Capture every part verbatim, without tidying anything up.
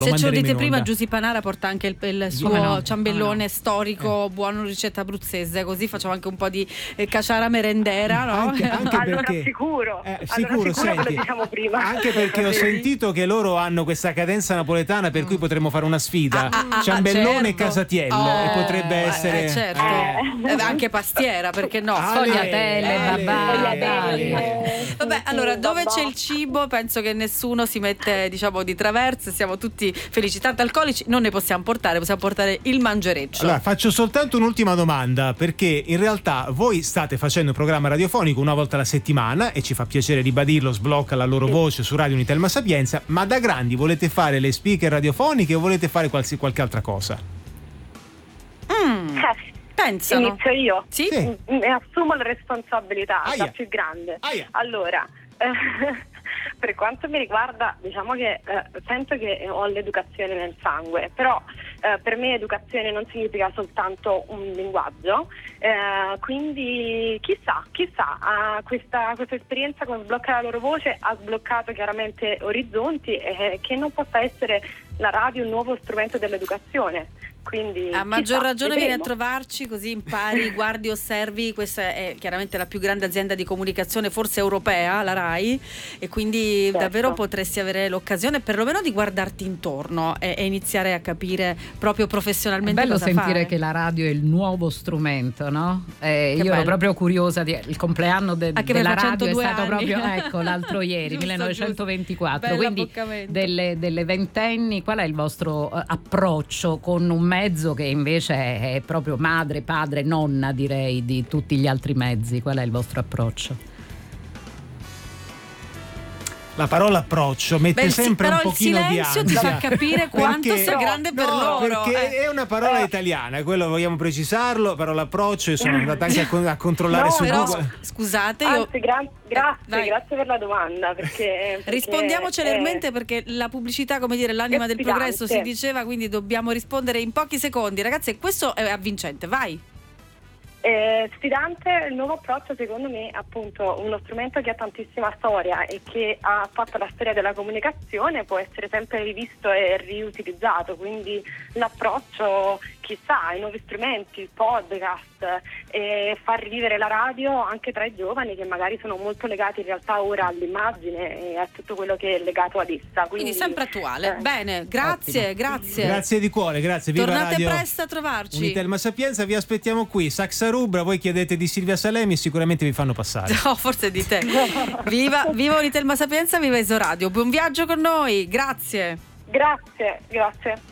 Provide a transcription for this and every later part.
Se ce lo dite prima, Giusy Panara porta anche il, il suo no, ciambellone no. storico, eh. buono, ricetta abruzzese, così facciamo anche un po' di eh, caciara merendera, no? Anche, anche allora perché, sicuro, eh, allora sicuro, sicuro senti, lo diciamo prima. Anche perché ho sentito che loro hanno questa cadenza napoletana per cui potremmo fare una sfida, ah, ah, ciambellone ah, certo. e casatiello, oh, e potrebbe essere eh, certo. eh. Eh, anche pastiera, perché no? Sfogliatelle, Ale, babà, Ale. Vabbè, allora dove c'è il cibo penso che nessuno si mette, diciamo, di traverse, siamo tutti felici. Tanto alcolici non ne possiamo portare, possiamo portare il mangereccio. Allora faccio soltanto un'ultima domanda, perché in realtà voi state facendo un programma radiofonico una volta alla settimana e ci fa piacere ribadirlo, sblocca la loro voce su Radio Unitelma Sapienza, ma da grandi volete fare le speaker radiofoniche o volete fare qualsi, qualche altra cosa? Mm. Eh. Pensano. Inizio io? Sì? Sì. Mi assumo la responsabilità Aia. da più grande. Aia. Allora, eh, per quanto mi riguarda, diciamo che eh, sento che ho l'educazione nel sangue, però eh, per me educazione non significa soltanto un linguaggio, eh, quindi chissà, chissà, ah, questa, questa esperienza con Sblocca la loro voce ha sbloccato chiaramente orizzonti e che non possa essere la radio un nuovo strumento dell'educazione. Quindi, a maggior chissà, ragione vedremo. vieni a trovarci, così impari, guardi, osservi. Questa è chiaramente la più grande azienda di comunicazione forse europea, la RAI, e quindi certo. davvero potresti avere l'occasione perlomeno di guardarti intorno e, e iniziare a capire proprio professionalmente è bello cosa sentire fare. che la radio è il nuovo strumento, no? Eh, io bello. ero proprio curiosa di, il compleanno de, Anche della per radio è centodue stato anni. proprio ecco l'altro ieri, Giusto, millenovecentoventiquattro, giusto. quindi delle, delle ventenni. Qual è il vostro uh, approccio con un mezzo che invece è, è proprio madre, padre, nonna, direi, di tutti gli altri mezzi? Qual è il vostro approccio? La parola approccio mette Beh, sempre sì, un però pochino il di silenzio ansia. ti fa capire quanto Perché- sia grande per no, loro. perché eh. è una parola italiana, quello vogliamo precisarlo, parola approccio, e sono andata anche a, con- a controllare No, su Però Google. scusate, io Anzi, gra- grazie, Vai. grazie per la domanda. Perché, perché rispondiamo celermente eh, perché la pubblicità, come dire, l'anima è del sfidante. progresso si diceva, quindi dobbiamo rispondere in pochi secondi. Ragazzi, questo è avvincente, vai. Eh, sfidante il nuovo approccio, secondo me, appunto uno strumento che ha tantissima storia e che ha fatto la storia della comunicazione, può essere sempre rivisto e riutilizzato, quindi l'approccio, chissà, i nuovi strumenti, il podcast, e far rivivere la radio anche tra i giovani che magari sono molto legati in realtà ora all'immagine e a tutto quello che è legato ad essa. Quindi, Quindi sempre attuale. eh. Bene, grazie, Ottimo. grazie. Grazie di cuore, grazie. Viva Tornate Radio presto a trovarci. Unitelma Sapienza, vi aspettiamo qui. Saxa Rubra, voi chiedete di Silvia Salemi e sicuramente vi fanno passare. No, forse di te. Viva, viva Unitelma Sapienza, viva Isoradio. Buon viaggio con noi, grazie. Grazie, grazie.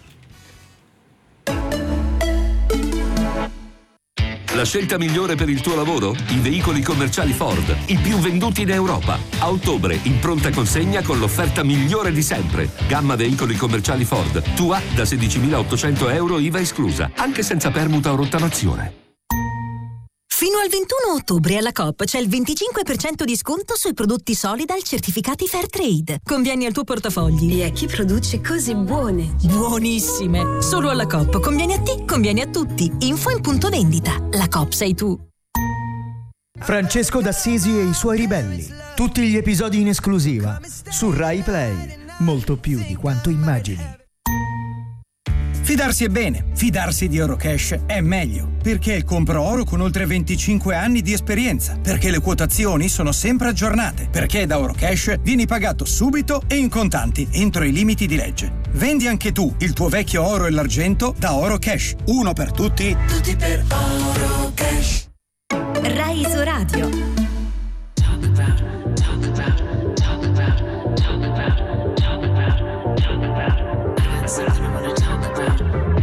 La scelta migliore per il tuo lavoro? I veicoli commerciali Ford, i più venduti in Europa. A ottobre, in pronta consegna con l'offerta migliore di sempre. Gamma veicoli commerciali Ford, tua da sedicimilaottocento euro I V A esclusa, anche senza permuta o rottamazione. Fino al ventuno ottobre alla Coop c'è il venticinque per cento di sconto sui prodotti Solidal certificati Fairtrade. Convieni al tuo portafogli. E a chi produce cose buone. Buonissime! Solo alla Coop. Convieni a te, convieni a tutti. Info in punto vendita. La Coop sei tu. Francesco d'Assisi e i suoi ribelli. Tutti gli episodi in esclusiva su Rai Play. Molto più di quanto immagini. Fidarsi è bene, fidarsi di Eurocash è meglio, perché è il compro oro con oltre venticinque anni di esperienza, perché le quotazioni sono sempre aggiornate, perché da Eurocash vieni pagato subito e in contanti entro i limiti di legge. Vendi anche tu il tuo vecchio oro e l'argento da Eurocash. Uno per tutti, tutti per Eurocash. Rai Isoradio.